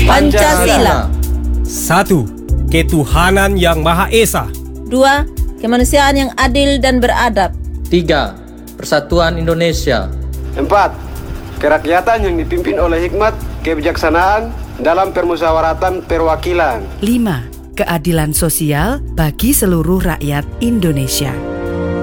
Pancasila. 1. Ketuhanan Yang Maha Esa. 2. Kemanusiaan yang adil dan beradab. 3. Persatuan Indonesia. 4. Kerakyatan yang dipimpin oleh hikmat kebijaksanaan dalam permusyawaratan perwakilan. 5. Keadilan sosial bagi seluruh rakyat Indonesia.